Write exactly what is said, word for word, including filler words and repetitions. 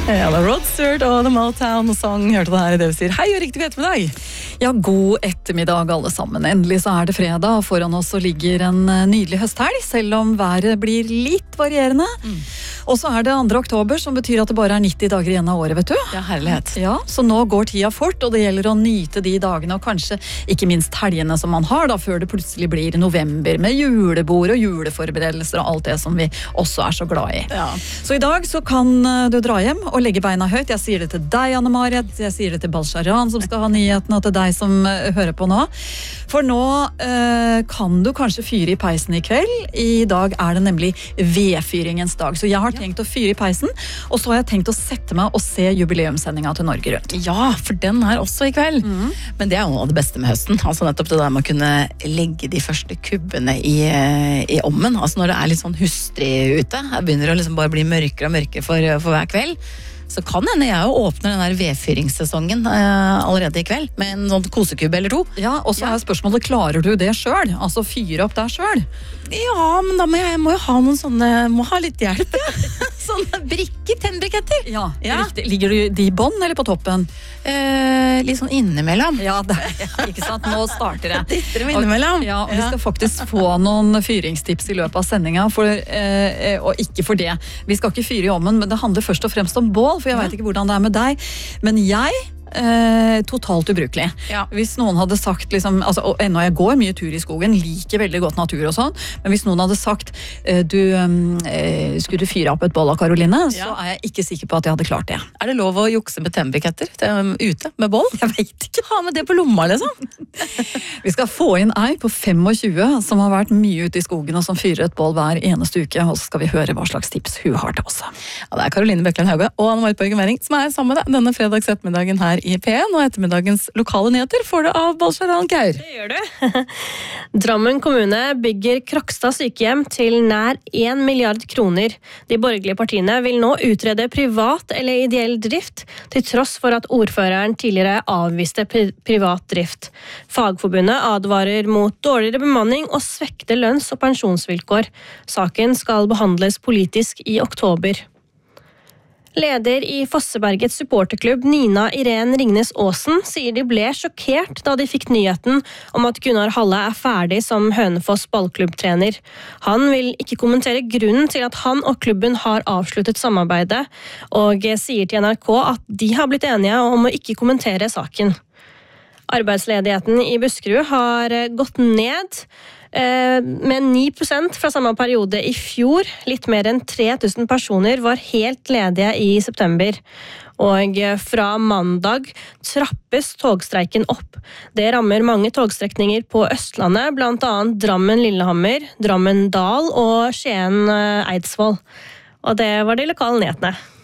Ja, da Rod Stewart og The Motown Song hørte det her i det vi sier. Hei og riktig god ettermiddag. Ja, god ettermiddag alle sammen. Endelig så er det fredag, og foran oss så ligger en nydelig høsthelg, selv om været blir litt varierende. Mm. Og så er det andre oktober, som betyr at det bare er nitti dager igjen av året, vet du. Ja, herlighet. Ja, så nå går tida fort, og det gjelder å nyte de dagene, og kanskje ikke minst helgene som man har, da, før det plutselig blir november, med julebord og juleforberedelser og alt det som vi også er så glad i. Ja. Så i dag så kan du dra hjem og legge beina høyt. Jeg sier det til deg, Anne-Marit, jeg sier det til Balsharan, som skal ha nyhetene, og til deg som hører på nå. For nå eh, kan du kanskje fyre i peisen i kveld. I dag er det nemlig vedfyringens dag. Så jeg har tenkt å fyre i peisen, og så har jeg tenkt å sette meg og se jubileumssendinga til Norge Rundt. Ja, for den er også i kveld. Mm. Men det er jo det beste med høsten. Altså nettopp det der med å kunne legge de første kubbene i, i ommen. Altså når det er litt sånn hustrig ute, jeg begynner å liksom bare bli mørkere og mørkere for, for hver kveld. Så kan hende jeg jo åpner den der vedfyringssesongen eh, allerede i kveld, med en sånn kosekubbe eller to. Ja, og så er spørsmålet, klarer du det selv? Altså fyre opp der selv? Ja, men da må jeg, jeg må jo ha noen sånne, må ha litt hjelp, ja. Sånne brikker, tennbriketter. Ja, ja, riktig. Ligger du de i bånd eller på toppen? Eh, litt sånn innimellom. Ja, det, ikke sant? Nå starter det. Ditter dem innimellom. Ja, og vi skal faktisk få noen fyringstips i løpet av sendinga, for, eh, og ikke for det. Vi skal ikke fyre i ommen, men det handler først og fremst om bål, for jeg vet ikke hvordan det er med deg, men jeg Eh, totalt ubrukelig. Ja. Hvis noen hadde sagt liksom, altså, og ennå jeg går mye tur i skogen, liker veldig godt natur og sånn, men hvis noen hadde sagt eh, du, eh, skulle du fyre opp et boll av Karoline, ja. Så er jeg ikke sikker på at jeg hadde klart det. Er det lov å jukse med tennbriketter um, ute med boll? Jeg vet ikke. Ha med det på lomma, liksom. Vi skal få inn ei på tjuefem som har vært mye ute i skogen og som fyrer et boll hver eneste uke, og så skal vi høre hva slags tips hun har til oss. Ja, det er Karoline Bøkland Hauge og Anne-Marit Borgen Werring som er sammen med deg denne fredags ettermiddagen her i P en, og ettermiddagens lokale nyheter får du av Balsharan Kaur. Det gjør du. Drammen kommune bygger Krokstad sykehjem til nær en milliard kroner. De borgerlige partiene vil nå utrede privat eller ideell drift, til tross for at ordføreren tidligere avviste pri- privat drift. Fagforbundet advarer mot dårligere bemanning og svekte lønns- og pensjonsvilkår. Saken skal behandles politisk i oktober. Leder i Fossebergets supporterklubb Nina Irene Ringnes Aasen sier de ble sjokkert da de fikk nyheten om at Gunnar Halle er ferdig som Hønefoss ballklubbtrener. Han vil ikke kommentere grunnen til at han og klubben har avsluttet samarbeidet, og sier til N R K at de har blitt enige om å ikke kommentere saken. Arbeidsledigheten i Buskerud har gått ned med ni prosent fra samme periode i fjor. Litt mer enn tre tusen personer var helt ledige i september. Og fra mandag trappes togstreiken opp. Det rammer mange togstrekninger på Østlandet, blant annet Drammen-Lillehammer, Drammen-Dal og Skien-Eidsvoll. Og det var de lokale nyhetene.